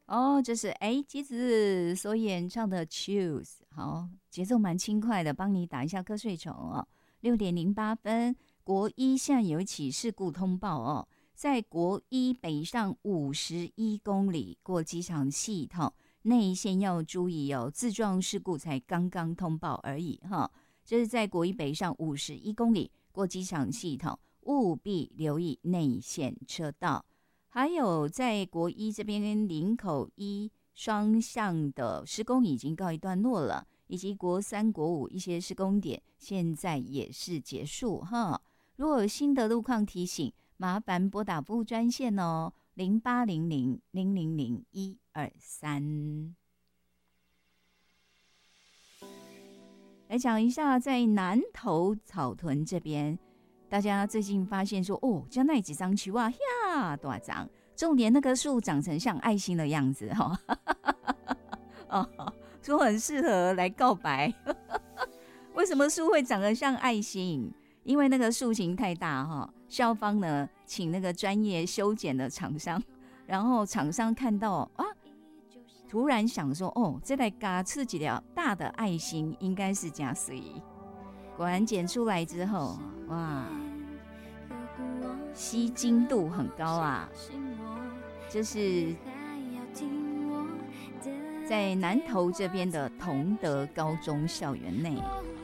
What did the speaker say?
哦，这是机子所演唱的《Choose》，好，节奏蛮轻快的，帮你打一下瞌睡虫哦。6:08，国一现在有一起事故通报哦，在国一北上51公里过机场系统内线要注意哦，自撞事故才刚刚通报而已哈。这是在国一北上51公里过机场系统，务必留意内线车道。还有在国一这边林口一双向的施工已经告一段落了，以及国三国五一些施工点现在也是结束哈。如果有新的路况提醒，麻烦拨打服务专线哦，0800-000-123。来讲一下在南投草屯这边，大家最近发现说，哦，江那几张树啊，呀，多张，重点那棵树长成像爱心的样子哈，哦，说很适合来告白。为什么树会长得像爱心？因为那个树形太大哈，校方呢请那个专业修剪的厂商，然后厂商看到啊，突然想说，哦，这来嘎刺几条大的爱心，应该是加水。果然剪出来之后，哇，吸睛度很高啊！这是在南投这边的同德高中校园内。